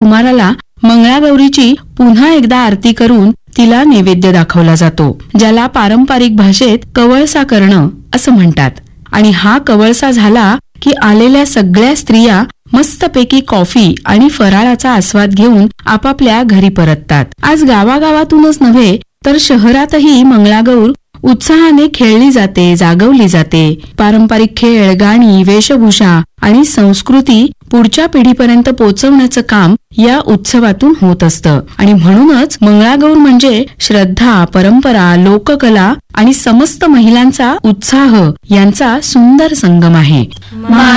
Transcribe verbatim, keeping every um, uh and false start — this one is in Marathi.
कुमाराला मंगळागौरीची पुन्हा एकदा आरती करून तिला नैवेद्य दाखवला जातो, ज्याला पारंपरिक भाषेत कवळसा करणं असं म्हणतात. आणि हा कवळसा झाला की आलेल्या सगळ्या स्त्रिया मस्तपैकी कॉफी आणि फराळाचा आस्वाद घेऊन आपापल्या घरी परततात. आज गावागावातूनच नव्हे तर शहरातही मंगळागौर उत्साहाने खेळली जाते, जागवली जाते. पारंपरिक खेळ, गाणी, वेशभूषा आणि संस्कृती पुढच्या पिढीपर्यंत पोहोचवण्याचं काम या उत्सवातून होत असतं. आणि म्हणूनच मंगळागौर म्हणजे श्रद्धा, परंपरा, लोककला आणि समस्त महिलांचा उत्साह यांचा सुंदर संगम आहे.